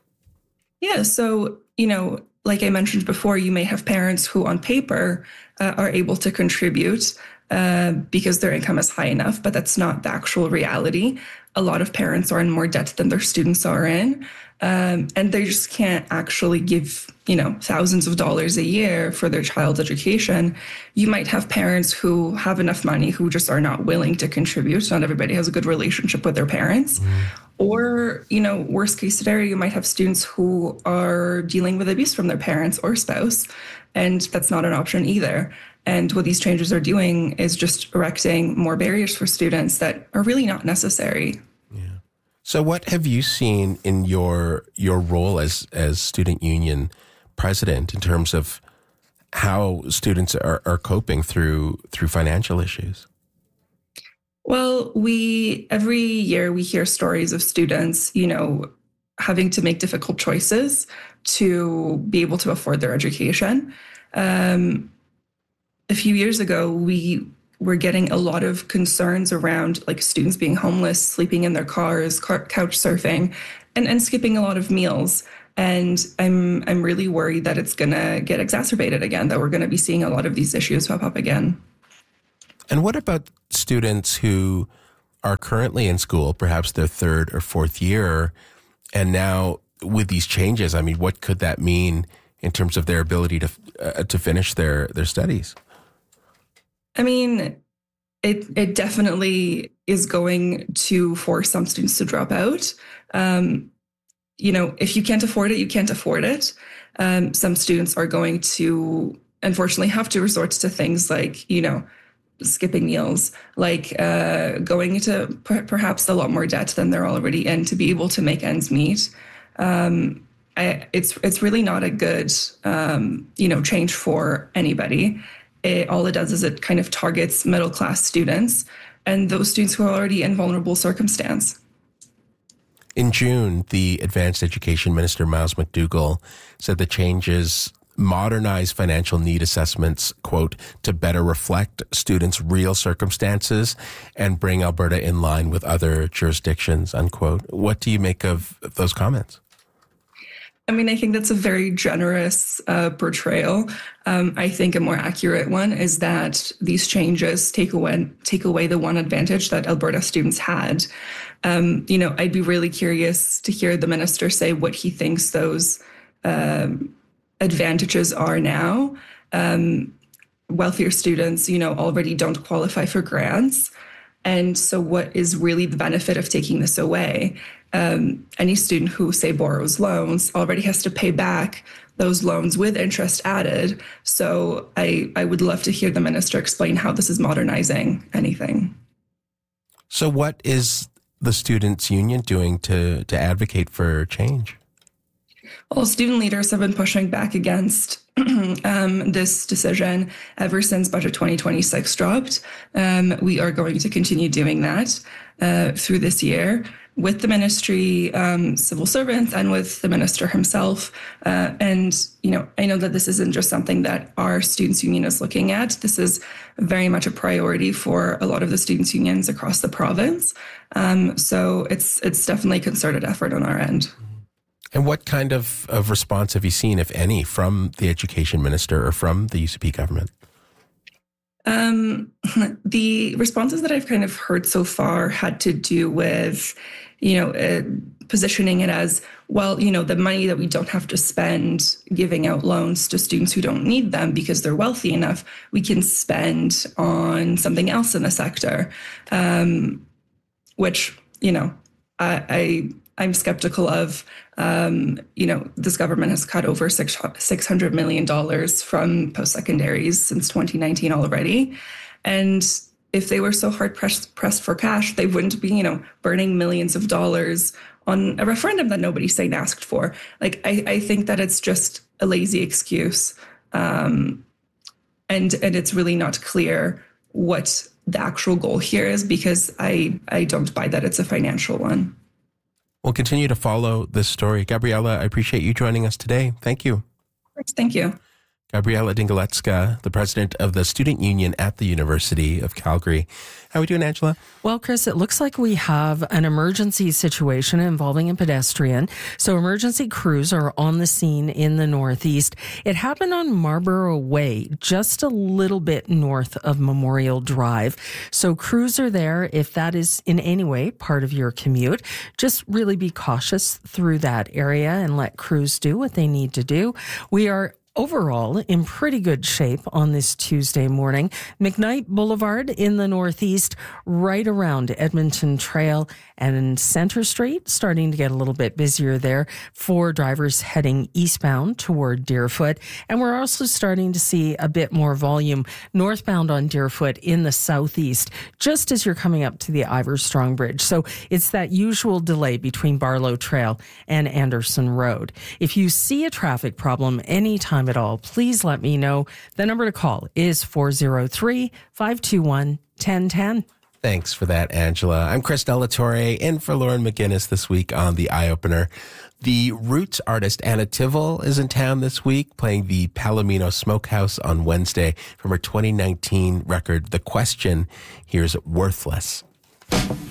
Yeah, so, you know, like I mentioned before, you may have parents who on paper uh, are able to contribute uh, because their income is high enough, but that's not the actual reality. A lot of parents are in more debt than their students are in, um, and they just can't actually give, you know, thousands of dollars a year for their child's education. You might have parents who have enough money who just are not willing to contribute. Not everybody has a good relationship with their parents. Mm. Or, you know, worst case scenario, you might have students who are dealing with abuse from their parents or spouse, and that's not an option either. And what these changes are doing is just erecting more barriers for students that are really not necessary. Yeah. So what have you seen in your your role as, as student union president in terms of how students are, are coping through through financial issues? Well, we every year we hear stories of students, you know, having to make difficult choices to be able to afford their education. Um, a few years ago, we were getting a lot of concerns around like students being homeless, sleeping in their cars, car- couch surfing, and, and skipping a lot of meals. And I'm I'm really worried that it's going to get exacerbated again, that we're going to be seeing a lot of these issues pop up again. And what about students who are currently in school, perhaps their third or fourth year, and now with these changes, I mean, what could that mean in terms of their ability to uh, to finish their, their studies? I mean, it it definitely is going to force some students to drop out. Um, you know, if you can't afford it, you can't afford it. Um, some students are going to, unfortunately, have to resort to things like, you know, skipping meals, like uh, going into per- perhaps a lot more debt than they're already in to be able to make ends meet. Um, I, it's it's really not a good um, you know change for anybody. It, all it does is it kind of targets middle class students and those students who are already in vulnerable circumstance. In June, the Advanced Education Minister, Myles McDougall, said the changes modernize financial need assessments, quote, to better reflect students' real circumstances and bring Alberta in line with other jurisdictions, unquote. What do you make of those comments? I mean, I think that's a very generous uh, portrayal. Um, I think a more accurate one is that these changes take away take away the one advantage that Alberta students had. Um, you know, I'd be really curious to hear the minister say what he thinks those um, advantages are now. Um, wealthier students, you know, already don't qualify for grants. And so what is really the benefit of taking this away? Um, any student who, say, borrows loans already has to pay back those loans with interest added. So I, I would love to hear the minister explain how this is modernizing anything. So what is the Students' Union doing to, to advocate for change? Well, student leaders have been pushing back against um, this decision ever since Budget twenty twenty-six dropped. Um, we are going to continue doing that uh, through this year with the ministry, um, civil servants, and with the minister himself. Uh, and, you know, I know that this isn't just something that our students' union is looking at. This is very much a priority for a lot of the students' unions across the province. Um, so it's it's definitely a concerted effort on our end. And what kind of, of response have you seen, if any, from the education minister or from the U C P government? Um, the responses that I've kind of heard so far had to do with, you know, uh, positioning it as, well, you know, the money that we don't have to spend giving out loans to students who don't need them because they're wealthy enough, we can spend on something else in the sector, um, which, you know, I, I I'm skeptical of. Um, you know, this government has cut over six, $600 million from post-secondaries since twenty nineteen already. And if they were so hard pressed, pressed for cash, they wouldn't be, you know, burning millions of dollars on a referendum that nobody Saint asked for. Like, I, I think that it's just a lazy excuse. Um, and, and it's really not clear what the actual goal here is, because I, I don't buy that it's a financial one. We'll continue to follow this story. Gabriela, I appreciate you joining us today. Thank you. Thank you. Gabriela Dingalecka, the president of the Student Union at the University of Calgary. How are we doing, Angela? Well, Chris, it looks like we have an emergency situation involving a pedestrian. So emergency crews are on the scene in the Northeast. It happened on Marlborough Way, just a little bit north of Memorial Drive. So crews are there if that is in any way part of your commute. Just really be cautious through that area and let crews do what they need to do. We are overall in pretty good shape on this Tuesday morning. McKnight Boulevard in the northeast, right around Edmonton Trail and Center Street, starting to get a little bit busier there for drivers heading eastbound toward Deerfoot. And we're also starting to see a bit more volume northbound on Deerfoot in the southeast, just as you're coming up to the Ivor Strong Bridge. So it's that usual delay between Barlow Trail and Anderson Road. If you see a traffic problem anytime at all, please let me know. The number to call is four oh three, five two one, one oh one oh. Thanks for that, Angela. I'm Chris Delatorre, in for Lauren McGinnis this week on The Eye Opener. The Roots artist Anna Tivel is in town this week, playing the Palomino Smokehouse on Wednesday from her twenty nineteen record, The Question. Here's Worthless.